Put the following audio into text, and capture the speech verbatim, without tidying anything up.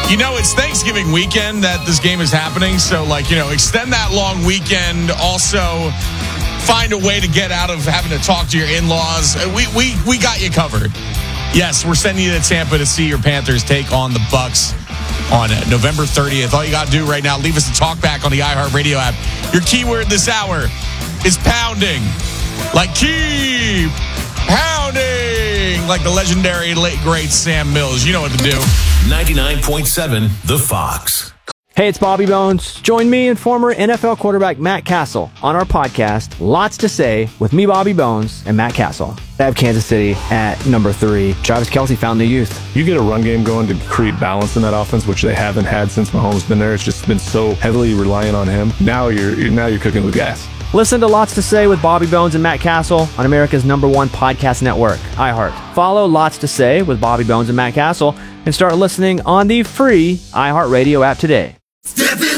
You know, it's Thanksgiving weekend that this game is happening. So, like, you know, extend that long weekend. Also, find a way to get out of having to talk to your in-laws. We we we got you covered. Yes, we're sending you to Tampa to see your Panthers take on the Bucks on November thirtieth. All you got to do right now, leave us a talk back on the iHeartRadio app. Your keyword this hour is pounding. Like, keep pounding. Like the legendary late, great Sam Mills. You know what to do. ninety-nine point seven The Fox. Hey, it's Bobby Bones. Join me and former N F L quarterback Matt Castle on our podcast, Lots to Say, with me, Bobby Bones, and Matt Castle. I have Kansas City at number three. Travis Kelce found the youth. You get a run game going to create balance in that offense, which they haven't had since Mahomes been there. It's just been so heavily reliant on him. Now you're now you're cooking with gas. Listen to Lots to Say with Bobby Bones and Matt Castle on America's number one podcast network, iHeart. Follow Lots to Say with Bobby Bones and Matt Castle and start listening on the free iHeartRadio app today.